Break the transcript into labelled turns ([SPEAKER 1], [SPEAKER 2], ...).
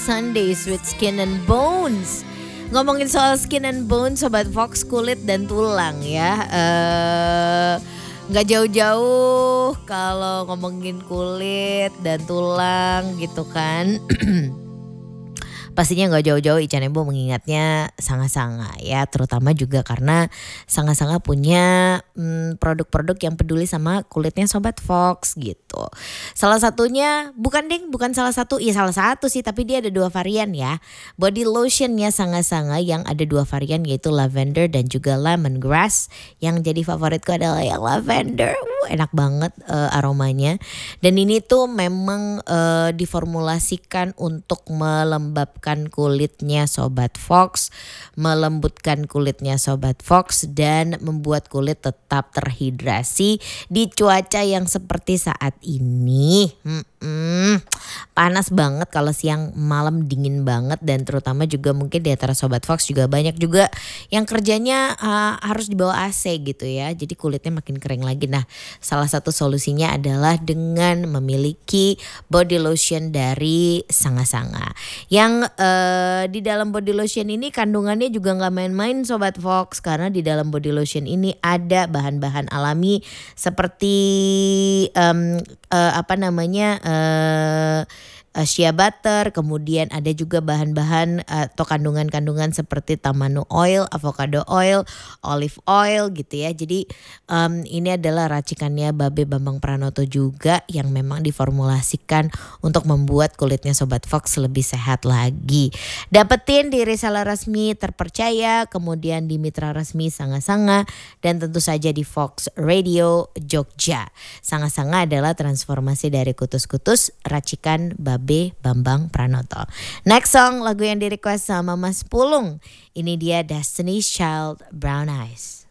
[SPEAKER 1] Sundays with Skin and Bones. Ngomongin soal skin and bones, Sobat Fox, kulit dan tulang ya. Nggak jauh-jauh kalau ngomongin kulit dan tulang gitu kan. Pastinya nggak jauh-jauh Ican Ebo mengingatnya Sanga-Sanga ya, terutama juga karena Sanga-Sanga punya produk-produk yang peduli sama kulitnya Sobat Fox gitu. Salah satunya bukan salah satu, ya salah satu sih, tapi dia ada 2 varian ya. Body lotionnya Sanga-Sanga yang ada 2 varian, yaitu lavender dan juga lemongrass. Yang jadi favoritku adalah yang lavender. Enak banget aromanya. Dan ini tuh memang diformulasikan untuk melembabkan kulitnya Sobat Fox, melembutkan kulitnya Sobat Fox, dan membuat kulit tetap terhidrasi di cuaca yang seperti saat ini. Panas banget, kalau siang malam dingin banget, dan terutama juga mungkin di antara Sobat Fox juga banyak juga yang kerjanya harus di bawah AC gitu ya. Jadi kulitnya makin kering lagi. Nah, salah satu solusinya adalah dengan memiliki body lotion dari Sanga-Sanga. Yang di dalam body lotion ini kandungannya juga nggak main-main Sobat Fox, karena di dalam body lotion ini ada bahan-bahan alami seperti shea butter, kemudian ada juga bahan-bahan atau kandungan-kandungan seperti tamanu oil, avocado oil, olive oil gitu ya. Jadi ini adalah racikannya Babe Bambang Pranoto juga, yang memang diformulasikan untuk membuat kulitnya Sobat Fox lebih sehat lagi. Dapetin di reseller resmi terpercaya, kemudian di mitra resmi Sanga-Sanga, dan tentu saja di Fox Radio Jogja. Sanga-Sanga adalah transformasi dari kutus-kutus racikan Babe Bambang Pranoto. Next song, lagu yang di request sama Mas Pulung. Ini dia Destiny's Child, Brown Eyes.